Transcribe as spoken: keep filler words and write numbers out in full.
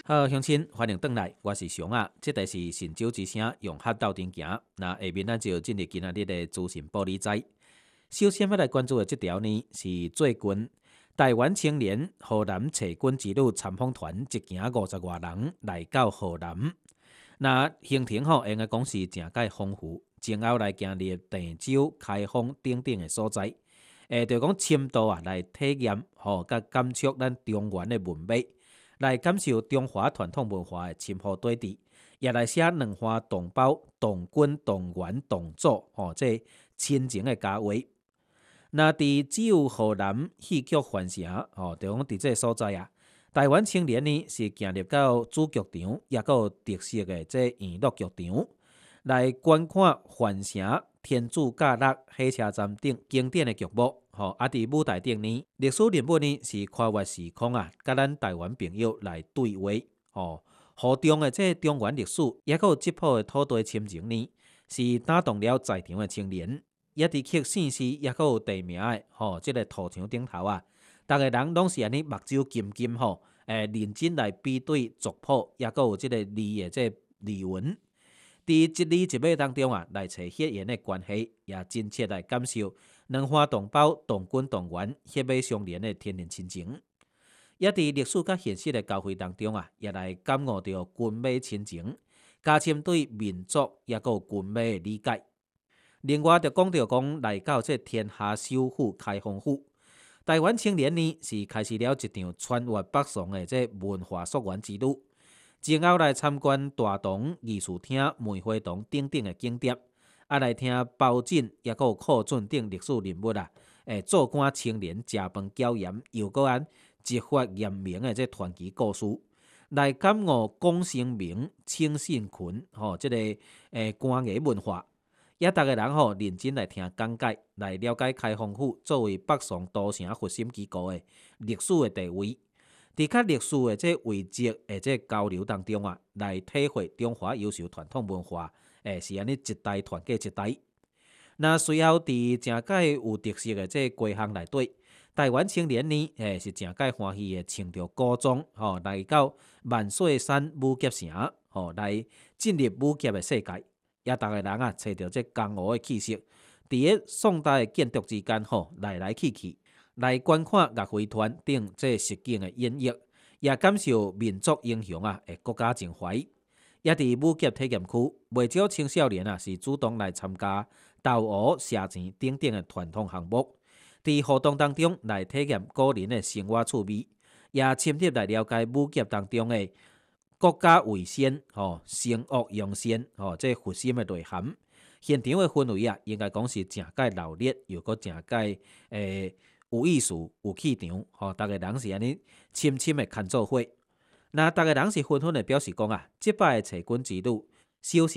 好，乡亲，欢迎登来，我是熊啊。这台是神州之声，用黑斗阵行。那下面咱就进入今仔日的资讯报理财。首先要来关注的这条呢，是最近台湾青年河南找军之旅参访团一行五十外人来到河南。那行程吼，应该讲是诚介丰富，前后来行入郑州、开封等等的所在，诶，就讲深度啊来体验吼，甲感触咱中原的文美。来感受中华传统文化的深厚对峙，也来写两花同胞、同君、同源、同祖，吼、哦，这亲情的家话。那伫只有河南戏剧县城，吼、哦，就讲伫这所在啊，台湾青年呢是行入到主剧场，也个有特色的这娱乐剧场，来观看县城、天主教乐、火车站等经典的剧目。吼，啊！伫舞台顶呢，历史人物呢是跨越时空啊，甲咱台湾朋友来对话。吼，河中的这中原历史，也个有质朴的土地亲情呢，是打动了在场的青年。也伫刻姓氏，也个有地名的。吼，这个土墙顶头啊，逐个人拢是安尼目睭金金吼，诶，认真来比对族谱，也个有这个字的这字文。伫一字一尾当中啊，来找血缘的关系，也真切来感受两花同胞、同根同源、血脉相连的天然亲情。也伫历史甲现实的交汇当中啊，也来感悟到军美亲情，加深对民族也个有军美的理解。另外，就讲到讲来到这天下首府开封府，台湾青年呢是开始了一场穿越北宋的这文化溯源之旅。前后来参观大同艺术厅、梅花堂等等的景点，啊来听包拯也个有寇准等历史人物啊，诶，做官青年食饭骄严，又个安执法严明的这传奇故事，来感悟龚生明、清信群吼、哦，这个诶官艺文化，也逐个人吼、哦、认真来听讲解，来了解开封府作为北宋都城核心机构的历史的地位。伫较历史的这位阶的这交流当中啊，来体会中华优秀传统文化，诶是安尼一代传给一代。那随后伫诚介有特色的这街巷内底，台湾青年呢，诶是诚介欢喜的穿着古装，吼、哦、来到万岁山武侠城，吼、哦、来进入武侠的世界，也逐个人啊找到这江湖的气息，伫个宋代的建筑之间，吼、哦、来来去去。来观看岳飞团等这实景的演绎，也感受民族英雄啊的国家情怀。也伫武侠体验区，不少青少年啊是主动来参加斗鹅、射箭等等的传统项目，伫活动当中来体验个人的生活趣味，也深入来了解武侠当中的国家为先、吼生恶扬善、吼这核心的内涵。现场的氛围啊，应该讲是诚介热烈，又个诚介诶。有意思、有气场，吼，逐个人是安尼深深的看做伙。那逐个人是纷纷的表示讲啊，即摆的找军之旅，首先